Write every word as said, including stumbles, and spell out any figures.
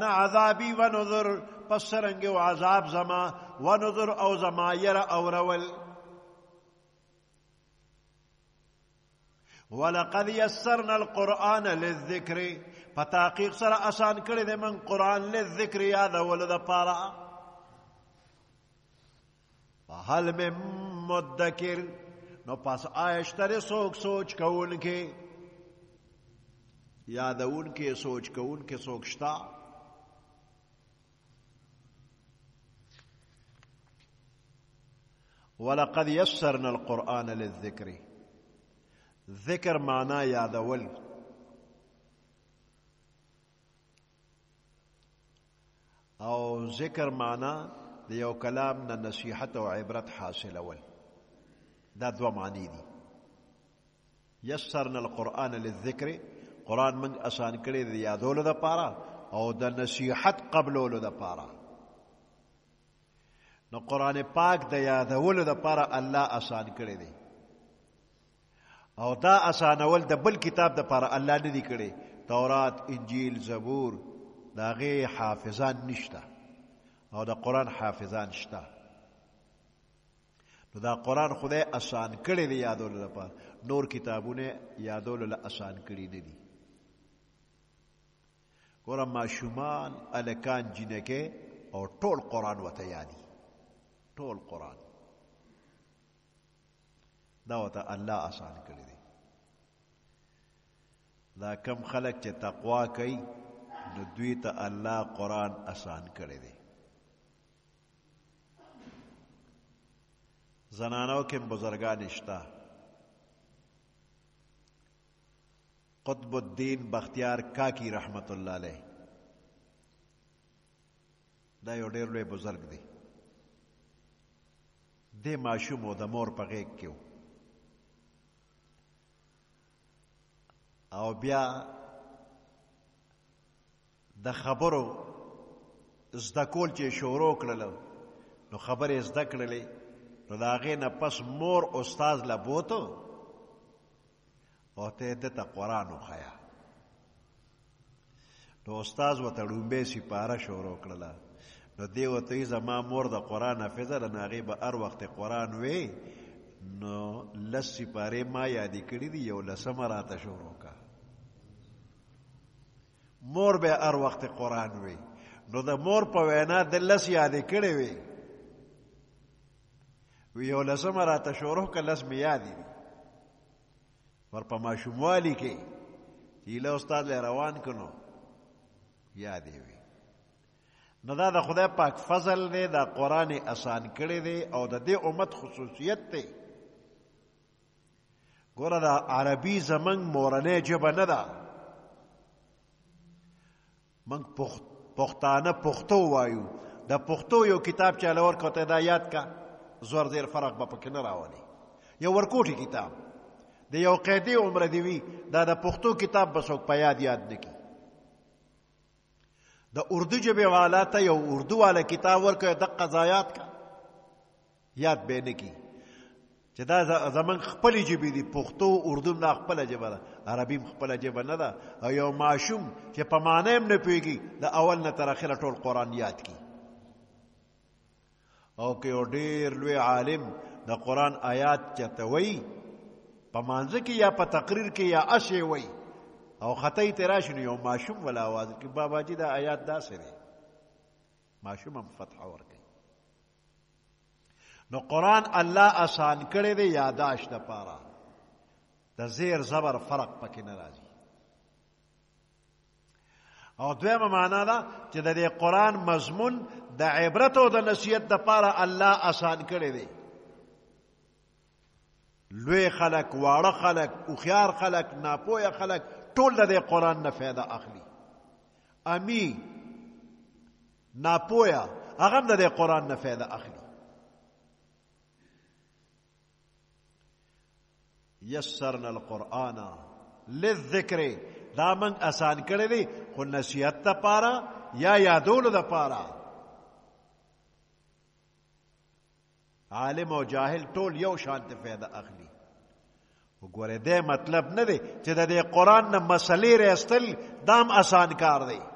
عذابی و نذر پس سرنگی و عذاب زما و نذر او زما یر او رول ولقد یسرنا القرآن للذکر فتحقیق سر آسان کړی دی من قرآن للذکر یادولو دپاره فهل من مدکر نو پس آیشته دی څوک سوچ کوونکی یادونکی سوچ کوونکی څوک شته ولقد یسرنا القرآن للذکر ذکر معنی یادول او ذکر معنی د یو کلام نه نصیحت او عبرت حاصلول دا دو معنی دي یسرنا القرآن للذکر قرآن من آسان کړی د یادولو دپاره او د نصیحت قبلولو دپاره نو قرآن پاک د یادولو دپاره الله آسان کړی دی او دا آسانول د بل کتاب دپاره الله نه دی کړی تورات انجیل زبور د هغې حافظان نشته او د قرآن حافظان شته نو دا قرآن خدای آسان کړی دی یادولو دپاره نور کتابونه یادولو له آسان کړي نه دي ګوره ماشومان هلکان جینکې او ټول قرآن ورته یادي ټول قرآن دا ورته الله آسان کړی دی دا کم خلک چې تقوا کوي نو دوی ته الله قرآن آسان کړی دی زنانو کې بزرگان شته قطب الدین بختیار کاکی رحمت الله علیه دا یو ډېر لوی بزرگ دی دې ماشوم و د مور په غېږ کې و او بیا د خبرو زده کول چې شروع کړل نو خبرې زده کړلې نو د هغې نه پس مور استاذ له بوتو او ته یې دته قرآن وښیه نو استاذ ورته ړومبۍ سپاره شروع کړله نو دې ورته وایي زما مور د قرآن حافظه ده نو هغې به هر وخت قرآن وی نو لس سپارې ما یادې کړي دي یو لسمه راته شروع که مور به هر وخت قرآن وی نو د مور په وینا د لس یادې کړې وی وی یو لسمه راته شروع که لس مې یادې دي ور په ماشوموالي کې چې ایله استاد لی روان که نو یادې وي نو دا د خدای پاک فضل دی دا قرآن آسان کړی دی او د دې امت خصوصیت دی ګوره دا عربي زمونږ مورنۍ ژبه نه ده موږ پښتانه پښتو وایو د پښتو یو کتاب چاله ورکړه ته دا یاد کا زور زیر فرق به پکې نه راولي یو ورکوټي کتاب د یو قیدي عمره دی وي دا د پښتو کتاب به څوک په یاد یاد نه کړي د اردو ژبې والا ته یو اردو والا کتاب ورکړه دقه ځایات کا یاد به نه کړي چې دا زمونږ خپلې ژبې دي پښتو اردو دا خپله ژبه ده عربي هم خپله ژبه نه ده او یو ماشوم چې په معنی هم نه پوهېږي د اول نه تر اخره ټول قرآن یاد کړي او که یو ډېر لوی عالم د قرآن آیات چېرته وایي په مانځه کې یا په تقریر کې یا اسې وایي او خطی ته راشي نو یو ماشوم ولا آواز کې بابا جي دا آیات داسې دی ماشوم هم فتح ورکوي نو قرآن الله آسان کړی دی یاداشت دپاره د زیر زبر فرق پکې نه راځي او دویمه معنا ده چې د دې قرآن مضمون د عبرت او د نصیحت دپاره الله آسان کړی دی لوی خلک واړه خلک هوښیار خلک ناپوهه خلک ټول د دې قرآن نه فایده اخلي امی ناپوهه هغه هم د دې قرآن نه فایده اخلي یسرنا القرآن للذکر دا من آسان کړی دی خو نصیحت دپاره یا یادولو دپاره عالم او جاهل ټول یو شان ته فایده اخلي وګوره دې مطلب نه دی چې د دې قرآن نه مسلې راستل دام آسان کار دی